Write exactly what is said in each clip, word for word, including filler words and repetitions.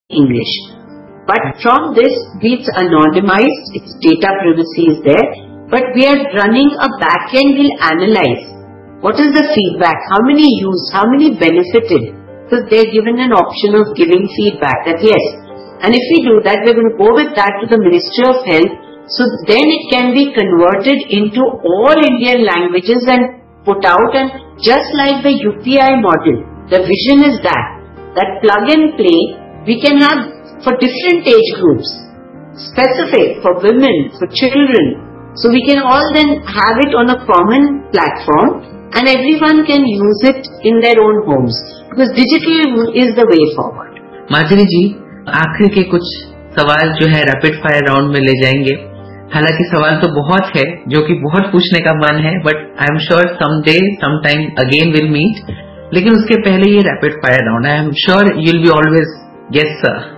English. But from this, it's anonymized, its data privacy is there, but we are running a back-end, will analyze what is the feedback, how many used, how many benefited, because they're given an option of giving feedback that yes. And if we do that, we're going to go with that to the Ministry of Health, so then it can be converted into all Indian languages and put out, and just like the U P I model, the vision is that, that plug and play, we can have for different age groups, specific for women, for children. So we can all then have it on a common platform and everyone can use it in their own homes. Because digital is the way forward. माधुरी जी, आखिर के कुछ सवाल जो है rapid fire round में ले जाएंगे. हालांकि सवाल तो बहुत है जो कि बहुत पूछने का मन है, but I am sure some day some time again will meet. लेकिन उसके पहले ये rapid fire round, I am sure you will be always yes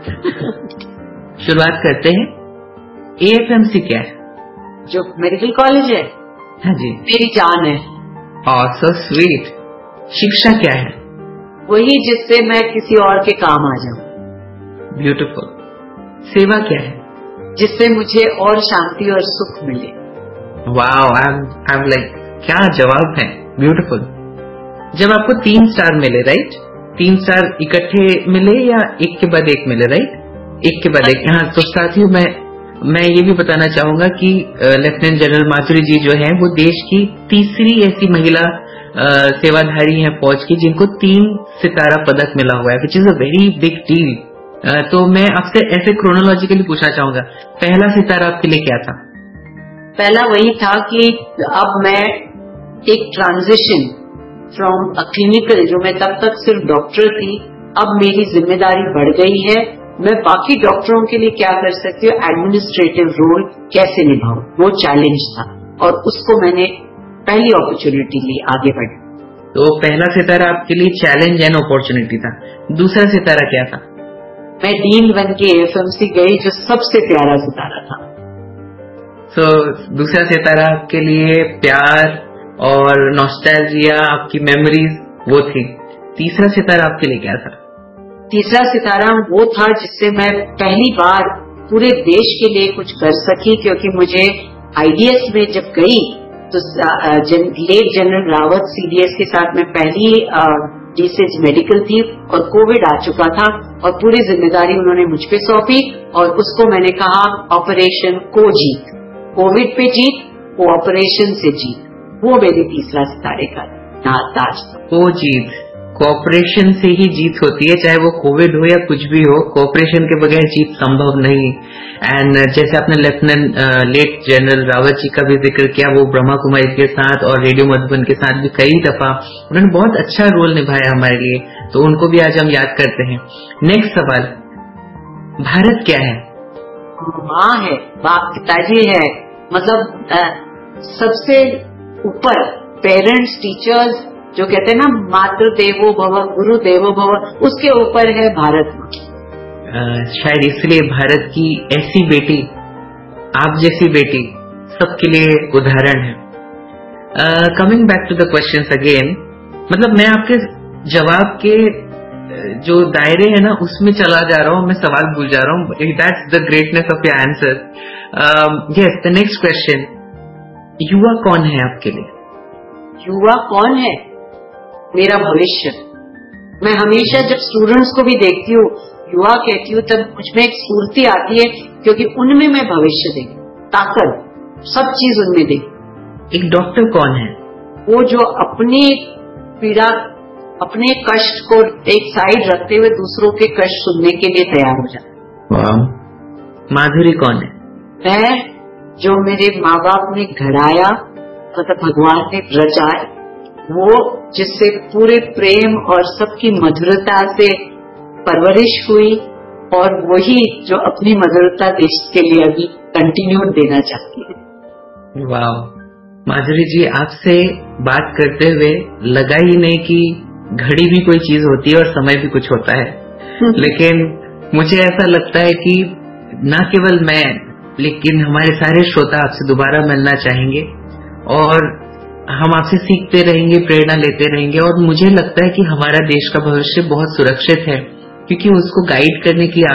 sir. शुरुआत करते हैं. ए एफ एम सी क्या है? जो मेडिकल कॉलेज है. हाँ जी. मेरी जान है. ओह सो स्वीट. शिक्षा क्या है? वही जिससे मैं किसी और के काम आ जाऊं. ब्यूटीफुल. सेवा क्या है? जिससे मुझे और शांति और सुख मिले. Wow, I am I am like क्या जवाब है. ब्यूटीफुल. जब आपको तीन स्टार मिले, राइट? तीन स्टार इकट्ठे मिले या एक के बाद एक मिले, राइट? एक के बाद एक. हाँ, तो साथियों मैं मैं ये भी बताना चाहूंगा कि लेफ्टिनेंट जनरल माधुरी जी जो है वो देश की तीसरी ऐसी महिला सेवाधारी हैं फौज की जिनको तीन सितारा पदक मिला हुआ है, which is a very big deal. तो मैं आपसे ऐसे क्रोनोलॉजिकली पूछना चाहूंगा, पहला सितारा आपके लिए क्या था? पहला वही था कि अब मैं एक ट्रांजिशन फ्रॉम अ क्लिनिकल, जो मैं तब तक सिर्फ डॉक्टर थी, अब मेरी जिम्मेदारी बढ़ गई है. मैं बाकी डॉक्टरों के लिए क्या कर सकती हूँ, एडमिनिस्ट्रेटिव रोल कैसे निभाऊं, वो चैलेंज था और उसको मैंने पहली अपॉर्चुनिटी ली आगे बढ़ने. तो पहला सितारा आपके लिए चैलेंज एंड अपॉर्चुनिटी था. दूसरा सितारा क्या था? मैं डीन बन के ए एफ एम सी गई, जो सबसे प्यारा सितारा था. तो so, दूसरा सितारा आपके लिए प्यार और नॉस्टैल्जिया, आपकी मेमोरीज वो थी. तीसरा सितारा आपके लिए क्या था? तीसरा सितारा वो था जिससे मैं पहली बार पूरे देश के लिए कुछ कर सकी, क्योंकि मुझे आई डी एस में जब गई तो जन, late general Rawat C D S के साथ मैं पहली डीसेज मेडिकल थी और कोविड आ चुका था और पूरी जिम्मेदारी उन्होंने मुझ पे सौंपी और उसको मैंने कहा ऑपरेशन को जीत, कोविड पे जीत, वो ऑपरेशन से जीत. वो मेरे तीसरा सितारे का ताज था. को जीत, कोऑपरेशन से ही जीत होती है, चाहे वो कोविड हो या कुछ भी हो. कोऑपरेशन के बगैर जीत संभव नहीं. एंड जैसे आपने lieutenant late general Rawat ji का भी जिक्र किया, वो ब्रह्मा कुमारी के साथ और रेडियो मधुबन के साथ भी कई दफा उन्होंने बहुत अच्छा रोल निभाया हमारे लिए, तो उनको भी आज हम याद करते हैं. नेक्स्ट सवाल, भारत क्या है? माँ है, बाप पिताजी है, मतलब आ, सबसे ऊपर पेरेंट्स, टीचर्स, जो कहते हैं ना मातृ देवो भव, गुरु देवो भव, उसके ऊपर है भारत. शायद इसलिए भारत की ऐसी बेटी, आप जैसी बेटी सबके लिए उदाहरण है. Coming back to the questions again, मतलब मैं आपके जवाब के जो दायरे है ना उसमें चला जा रहा हूँ, मैं सवाल भूल जा रहा हूँ. That's the greatness of your answer. Yes, the next question, युवा कौन है आपके लिए? युवा कौन है? मेरा भविष्य. मैं हमेशा जब स्टूडेंट्स को भी देखती हूँ युवा कहती हूँ, तब मुझमें एक स्फूर्ति आती है, क्योंकि उनमें मैं भविष्य देखती, ताकत, सब चीज उनमें देखती. एक डॉक्टर कौन है? वो जो अपनी पीड़ा, अपने कष्ट को एक साइड रखते हुए दूसरों के कष्ट सुनने के लिए तैयार हो जाता. वाह. माधुरी कौन है? मैं जो मेरे माँ बाप ने घड़ाया, मतलब भगवान ने रचाया, वो जिससे पूरे प्रेम और सबकी मधुरता से परवरिश हुई, और वही जो अपनी मधुरता देश के लिए अभी कंटिन्यू देना चाहती है. वाह माधुरी जी, आपसे बात करते हुए लगा ही नहीं कि घड़ी भी कोई चीज होती है और समय भी कुछ होता है. लेकिन मुझे ऐसा लगता है कि न केवल मैं, लेकिन हमारे सारे श्रोता आपसे दोबारा मिलना चाहेंगे और हम आपसे सीखते रहेंगे, प्रेरणा लेते रहेंगे. और मुझे लगता है कि हमारा देश का भविष्य बहुत सुरक्षित है, क्योंकि उसको गाइड करने के लिए